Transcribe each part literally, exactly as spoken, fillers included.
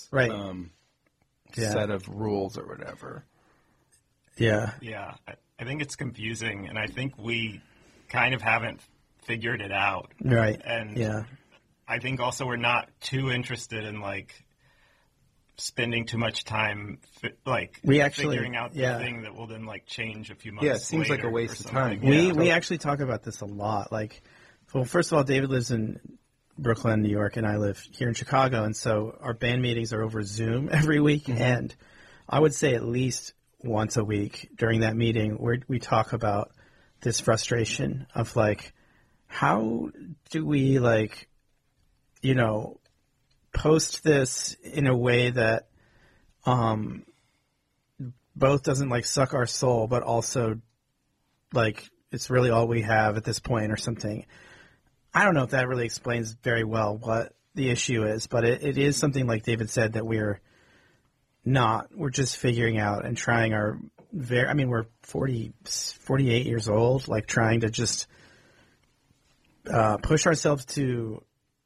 right. um, yeah. set of rules or whatever. Yeah. Yeah, I, I think it's confusing, and I think we kind of haven't figured it out. Right. And yeah. I think also we're not too interested in like spending too much time fi- like we actually, figuring out the yeah. thing that will then like change a few months. Yeah, it seems like a later waste or of time. something. We Yeah. we actually talk about this a lot. Like, well, first of all, David lives in Brooklyn, New York, and I live here in Chicago, and so our band meetings are over Zoom every week. Mm-hmm. And I would say at least once a week during that meeting, where we talk about this frustration of like, how do we like, you know, post this in a way that um, both doesn't like suck our soul, but also like it's really all we have at this point or something. I don't know if that really explains very well what the issue is, but it, it is something like David said that we're not. We're just figuring out and trying our very, I mean, we're forty, forty-eight years old, like trying to just uh, push ourselves to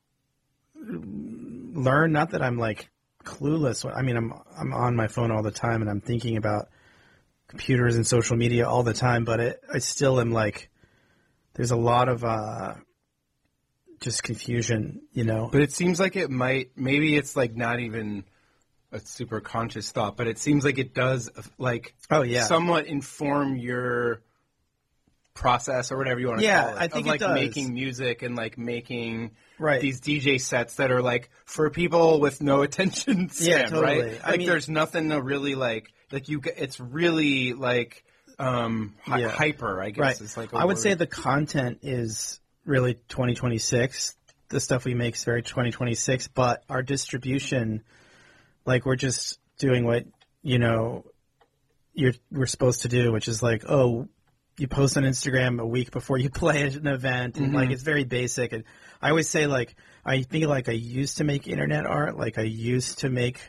learn. Not that I'm like clueless. I mean, I'm I'm on my phone all the time and I'm thinking about computers and social media all the time, but it, I still am like, there's a lot of uh, just confusion, you know. But it seems like it might, maybe it's like not even a super conscious thought, but it seems like it does like oh yeah somewhat inform your process or whatever you want to yeah, call it. I think of like it does. making music and like making right. these D J sets that are like for people with no attention span, yeah, totally. right? I Like mean, there's nothing to really like like you. It's really like um hi- Yeah. hyper. I guess right. is like a I would word. say the content is really twenty twenty-six. The stuff we make is very twenty twenty-six, but our distribution, like we're just doing what you know you're we're supposed to do, which is like, oh, you post on Instagram a week before you play an event, and Mm-hmm. like it's very basic. And I always say like I think like I used to make internet art, like I used to make,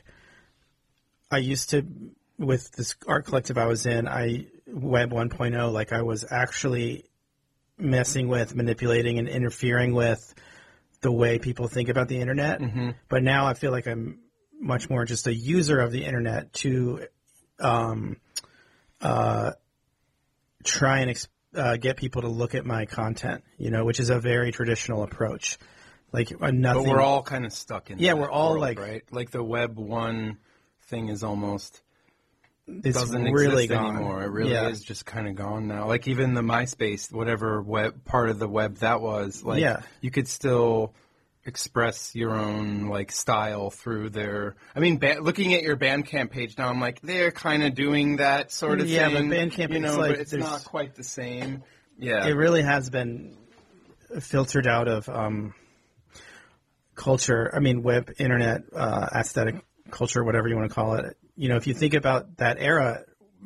I used to with this art collective I was in, I Web one point oh, like I was actually messing with, manipulating, and interfering with the way people think about the internet. Mm-hmm. But now I feel like I'm much more just a user of the internet to um, uh, try and ex- uh, get people to look at my content, you know, which is a very traditional approach. Like uh, nothing. But we're all kind of stuck in. Yeah, that we're all world, like- right, like the Web one thing is almost. it's doesn't really exist gone. anymore. It really yeah. is just kind of gone now. Like even the MySpace, whatever web part of the web that was, like Yeah. you could still express your own like style through their. I mean, ba- looking at your Bandcamp page now, I'm like they're kind of doing that sort of Yeah, but thing. Bandcamp you is know, like but it's there's- not quite the same. Yeah, It really has been filtered out of um, culture. I mean, web, internet, uh, aesthetic culture, whatever you want to call it. You know, if you think about that era,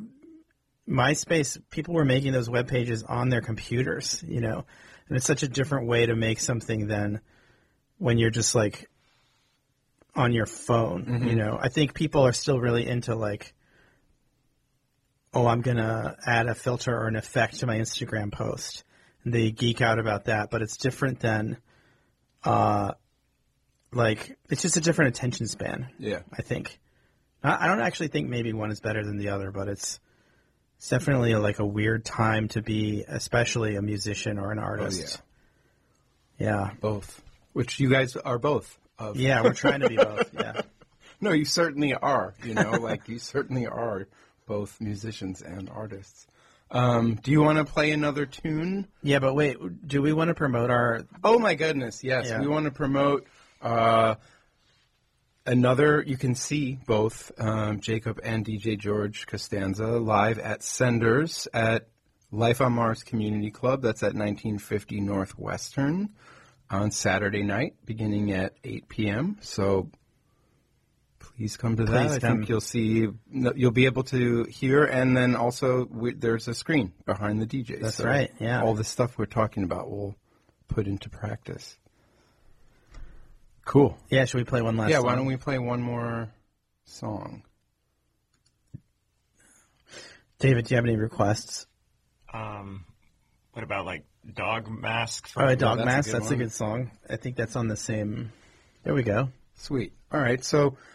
MySpace, people were making those web pages on their computers, you know, and it's such a different way to make something than when you're just like on your phone, Mm-hmm. you know. I think people are still really into like, oh, I'm going to add a filter or an effect to my Instagram post. And they geek out about that, but it's different than, uh, like, it's just a different attention span, yeah. I think. I I don't actually think maybe one is better than the other, but it's, it's definitely a, like a weird time to be, especially a musician or an artist. yeah. Both, which you guys are both of. Yeah, we're trying to be both. Yeah. No, you certainly are. You know, like you certainly are both musicians and artists. Um, do you want to play another tune? Yeah, but wait, do we want to promote our? Oh my goodness, yes. Yeah. We want to promote uh, another. You can see both um, Jacob and D J George Costanza live at Senders at Life on Mars Community Club. That's at nineteen fifty Northwestern on Saturday night, beginning at eight p.m. So please come to that. Please I come. think you'll see, you'll be able to hear, and then also we, there's a screen behind the D J. That's So right, yeah. all the stuff we're talking about we'll put into practice. Cool. Yeah, should we play one last Yeah, song? why don't we play one more song? David, do you have any requests? Um, what about like Dog Mask? Oh, a Dog that's a Mask, good that's a one. good song. I think that's on the same... There we go. Sweet. All right, so